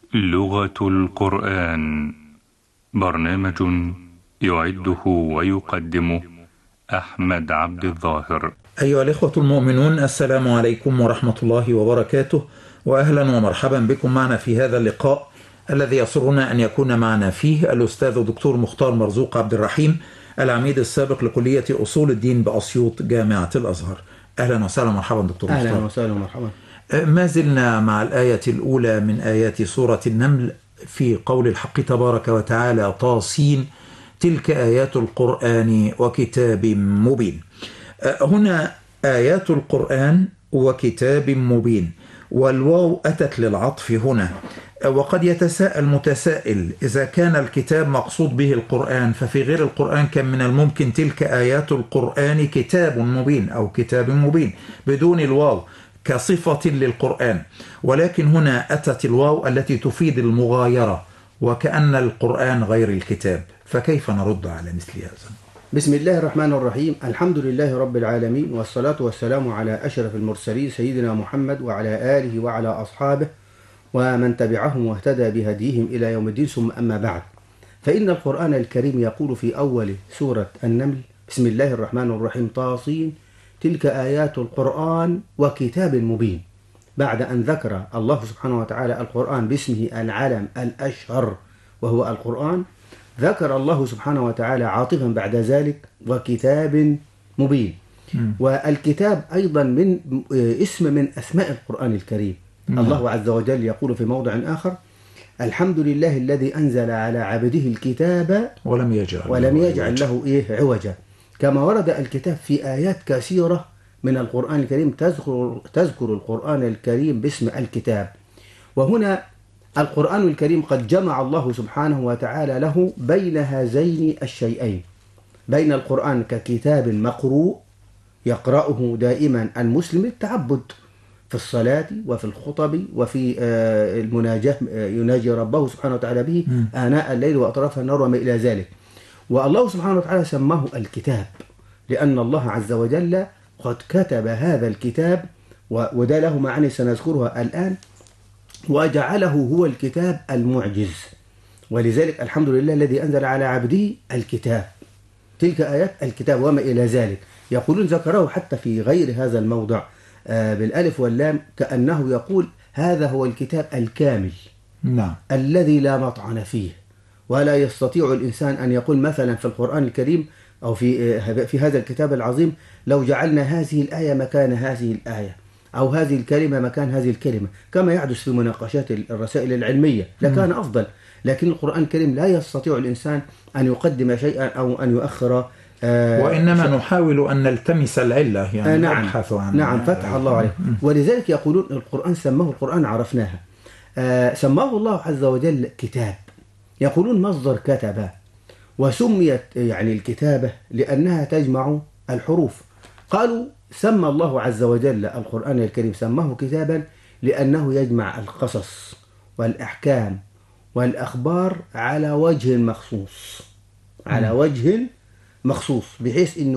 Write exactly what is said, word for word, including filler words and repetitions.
لغة القرآن، برنامج يعده ويقدمه أحمد عبد الظاهر. أيها الإخوة المؤمنون، السلام عليكم ورحمة الله وبركاته، وأهلا ومرحبا بكم معنا في هذا اللقاء الذي يسرنا أن يكون معنا فيه الأستاذ الدكتور مختار مرزوق عبد الرحيم، العميد السابق لكلية أصول الدين بأسيوط جامعة الأزهر. أهلا وسهلا ومرحبا دكتور مختار. أهلا وسهلا ومرحبا. ما زلنا مع الآية الأولى من آيات سورة النمل في قول الحق تبارك وتعالى: طاسين تلك آيات القرآن وكتاب مبين. هنا آيات القرآن وكتاب مبين، والواو أتت للعطف هنا. وقد يتساءل متسائل: إذا كان الكتاب مقصود به القرآن، ففي غير القرآن كان من الممكن تلك آيات القرآن كتاب مبين أو كتاب مبين بدون الواو كصفة للقرآن، ولكن هنا أتت الواو التي تفيد المغايرة وكأن القرآن غير الكتاب، فكيف نرد على مثل هذا؟ بسم الله الرحمن الرحيم. الحمد لله رب العالمين، والصلاة والسلام على أشرف المرسلين سيدنا محمد وعلى آله وعلى أصحابه ومن تبعهم واهتدى بهديهم إلى يوم الدين، ثم أما بعد، فإن القرآن الكريم يقول في أول سورة النمل: بسم الله الرحمن الرحيم، طاسين تلك آيات القرآن وكتاب مبين. بعد أن ذكر الله سبحانه وتعالى القرآن باسمه العلم الأشهر وهو القرآن، ذكر الله سبحانه وتعالى عاطفا بعد ذلك وكتاب مبين. م. والكتاب أيضا من اسم من أسماء القرآن الكريم. م. الله عز وجل يقول في موضع آخر: الحمد لله الذي أنزل على عبده الكتاب ولم يجعل ولم يجعل له إيه عوجا. كما ورد الكتاب في آيات كثيرة من القرآن الكريم تذكر, تذكر القرآن الكريم باسم الكتاب. وهنا القرآن الكريم قد جمع الله سبحانه وتعالى له بين هذين الشيئين، بين القرآن ككتاب مقروء يقرأه دائما المسلم التعبد في الصلاة وفي الخطب وفي المناجاة، يناجي ربه سبحانه وتعالى به آناء الليل وأطراف النهار وما إلى ذلك. والله سبحانه وتعالى سماه الكتاب لأن الله عز وجل قد كتب هذا الكتاب، وده له معاني سنذكرها الآن، وجعله هو الكتاب المعجز. ولذلك الحمد لله الذي أنزل على عبده الكتاب، تلك آيات الكتاب وما إلى ذلك. يقولون ذكره حتى في غير هذا الموضع بالألف واللام، كأنه يقول هذا هو الكتاب الكامل. نعم. الذي لا مطعن فيه، ولا يستطيع الإنسان أن يقول مثلا في القرآن الكريم أو في في هذا الكتاب العظيم: لو جعلنا هذه الآية مكان هذه الآية، أو هذه الكلمة مكان هذه الكلمة، كما يحدث في مناقشات الرسائل العلمية، لكان أفضل. لكن القرآن الكريم لا يستطيع الإنسان أن يقدم شيئا أو أن يؤخر، آه وإنما شيء. نحاول أن نلتمس العلة، يعني آه نعم. نبحث عن نعم، فتح الله عليه. ولذلك يقولون القرآن سماه القرآن عرفناها، آه سماه الله عز وجل كتاب. يقولون مصدر كتب، وسميت يعني الكتابة لأنها تجمع الحروف. قالوا سمى الله عز وجل القرآن الكريم سماه كتابا لأنه يجمع القصص والأحكام والأخبار على وجه مخصوص، على وجه مخصوص، بحيث أنه